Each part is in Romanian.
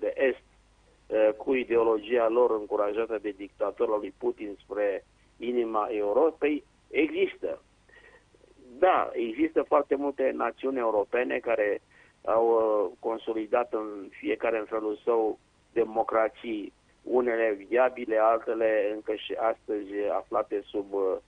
de Est cu ideologia lor încurajată de dictatorul lui Putin spre inima Europei, există. Da, există foarte multe națiuni europene care au consolidat în fiecare în felul său democrații, unele viabile, altele încă și astăzi aflate sub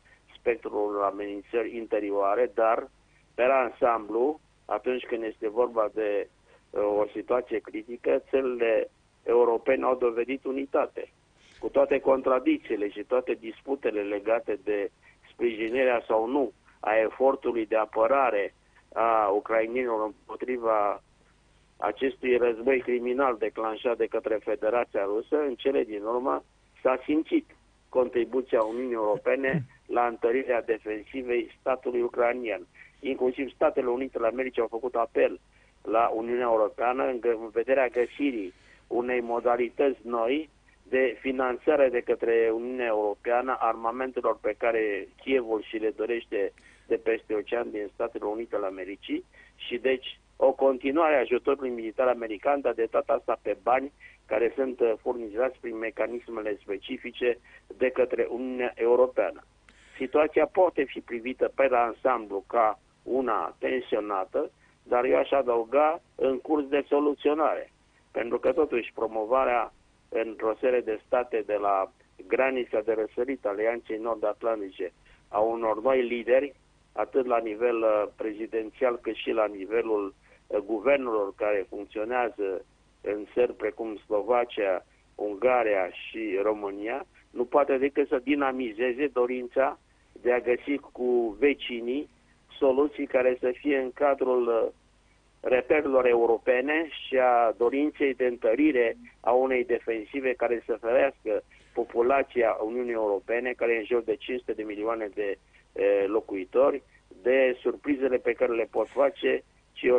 spectrul amenințări interioare, dar, pe ansamblu, atunci când este vorba de o situație critică, țările europene au dovedit unitate. Cu toate contradicțiile și toate disputele legate de sprijinirea sau nu a efortului de apărare a ucrainenilor împotriva acestui război criminal declanșat de către Federația Rusă, în cele din urmă s-a simțit contribuția Uniunii Europene la întărirea defensivei statului ucrainian. Inclusiv Statele Unite ale Americii au făcut apel la Uniunea Europeană în vederea găsirii unei modalități noi de finanțare de către Uniunea Europeană armamentelor pe care Kievul și le dorește de peste ocean din Statele Unite ale Americii și deci o continuare a ajutorului militar american, dar de data asta pe bani care sunt furnizați prin mecanismele specifice de către Uniunea Europeană. Situația poate fi privită pe ansamblu ca una tensionată, dar eu aș adăuga în curs de soluționare. Pentru că totuși promovarea într-o serie de state de la granița de răsărit Alianței Nord-Atlantice a unor noi lideri, atât la nivel prezidențial cât și la nivelul guvernelor care funcționează în țări precum Slovacia, Ungaria și România, nu poate decât să dinamizeze dorința de a găsi cu vecinii soluții care să fie în cadrul reperilor europene și a dorinței de întărire a unei defensive care să ferească populația Uniunii Europene, care e în jur de 500 de milioane de locuitori, de surprizele pe care le pot face cei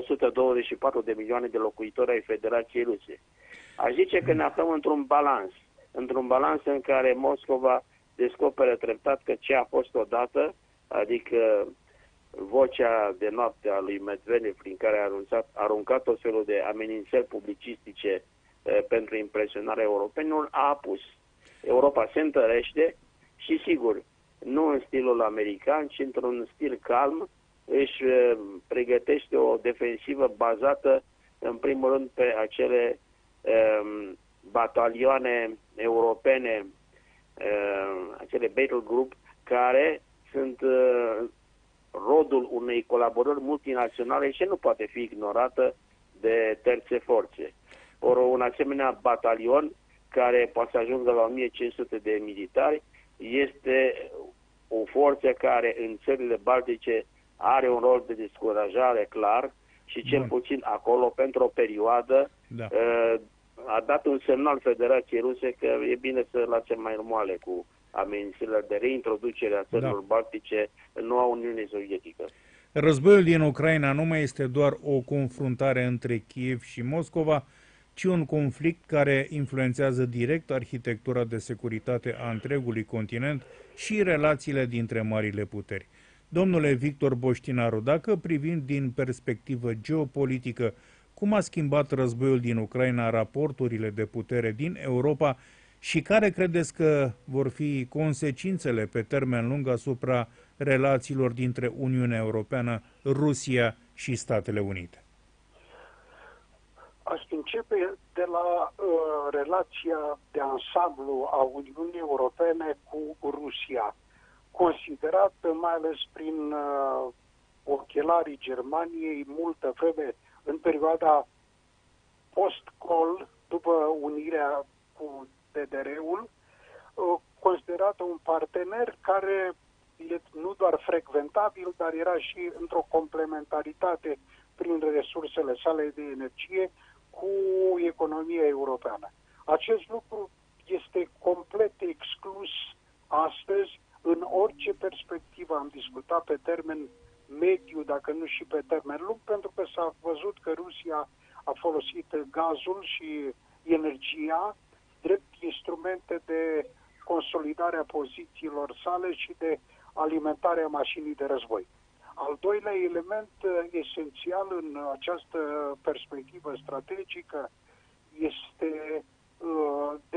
124 de milioane de locuitori ai Federației Ruse. Aș zice că ne aflăm într-un balans în care Moscova descoperă treptat că ce a fost odată, adică vocea de noapte a lui Medvedev, prin care a aruncat o felul de amenințări publicistice pentru impresionarea europenilor, a apus. Europa se întărește și, sigur, nu în stilul american, ci într-un stil calm, își pregătește o defensivă bazată, în primul rând, pe acele batalioane europene, acele battle group, care sunt rodul unei colaborări multinaționale și nu poate fi ignorată de terțe forțe. Ori un asemenea batalion, care poate să ajungă la 1500 de militari, este o forță care în țările baltice are un rol de descurajare clar și cel puțin acolo, pentru o perioadă, a dat un semnal Federației Ruse că e bine să lase mai moale cu amenințările de reintroducere a țărilor baltice în noua Uniune Sovietică. Războiul din Ucraina nu mai este doar o confruntare între Kiev și Moscova, ci un conflict care influențează direct arhitectura de securitate a întregului continent și relațiile dintre marile puteri. Domnule Victor Boștinaru, dacă privind din perspectivă geopolitică cum a schimbat războiul din Ucraina raporturile de putere din Europa și care credeți că vor fi consecințele pe termen lung asupra relațiilor dintre Uniunea Europeană, Rusia și Statele Unite? Aș începe de la relația de ansamblu a Uniunii Europene cu Rusia, considerată mai ales prin ochelarii Germaniei multă vreme în perioada post-Kohl, după unirea cu DDR-ul, considerată un partener care e nu doar frecventabil, dar era și într-o complementaritate prin resursele sale de energie cu economia europeană. Acest lucru este complet exclus astăzi în orice perspectivă. Am discutat pe termen mediu, dacă nu și pe termen lung, pentru că s-a văzut că Rusia a folosit gazul și energia drept instrumente de consolidare a pozițiilor sale și de alimentare a mașinii de război. Al doilea element esențial în această perspectivă strategică